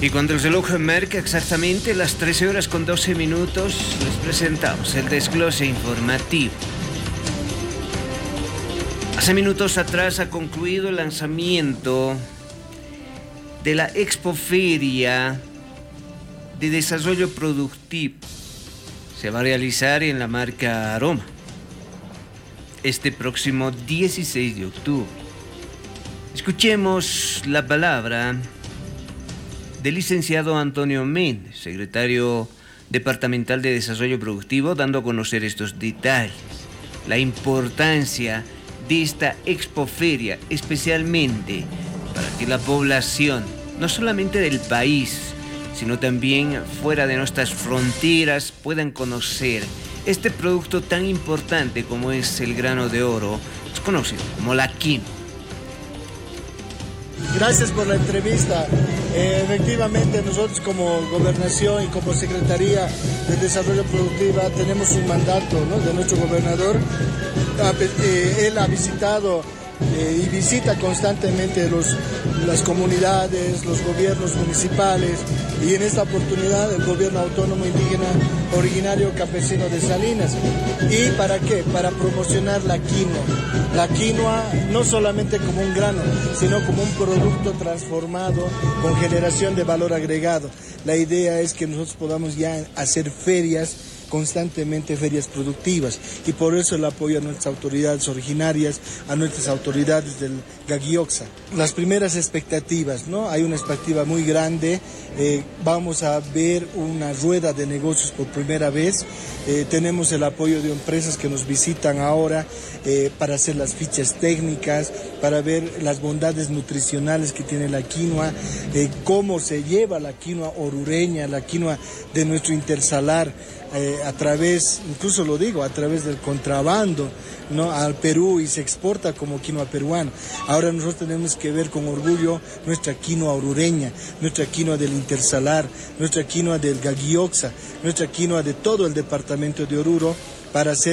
Y cuando el reloj marca exactamente las 13 horas con 12 minutos, les presentamos el desglose informativo. Hace minutos atrás ha concluido el lanzamiento de la Expoferia de Desarrollo Productivo. Se va a realizar en la marca Aroma este próximo 16 de octubre. Escuchemos la palabra del licenciado Antonio Méndez, secretario departamental de Desarrollo Productivo, dando a conocer estos detalles, la importancia de esta expoferia, especialmente para que la población, no solamente del país, sino también fuera de nuestras fronteras, puedan conocer este producto tan importante como es el grano de oro, es conocido como la quinoa. Gracias por la entrevista. Efectivamente, nosotros como Gobernación y como Secretaría de Desarrollo Productivo tenemos un mandato, ¿no?, de nuestro gobernador. Él ha visitado y visita constantemente las comunidades, los gobiernos municipales, y en esta oportunidad el gobierno autónomo indígena originario campesino de Salinas. ¿Y para qué? Para promocionar la quinoa. La quinoa no solamente como un grano, sino como un producto transformado con generación de valor agregado. La idea es que nosotros podamos ya hacer ferias, constantemente ferias productivas, y por eso el apoyo a nuestras autoridades originarias, a nuestras autoridades del Gagioxa. Las primeras expectativas, ¿no? Hay una expectativa muy grande, vamos a ver una rueda de negocios por primera vez, tenemos el apoyo de empresas que nos visitan ahora para hacer las fichas técnicas, para ver las bondades nutricionales que tiene la quinoa, cómo se lleva la quinoa orureña, la quinoa de nuestro intersalar, a través, incluso lo digo, a través del contrabando, ¿no?, al Perú, y se exporta como quinoa peruana. Ahora nosotros tenemos que ver con orgullo nuestra quinoa orureña, nuestra quinoa del intersalar, nuestra quinoa del Gagioxa, nuestra quinoa de todo el departamento de Oruro, para hacer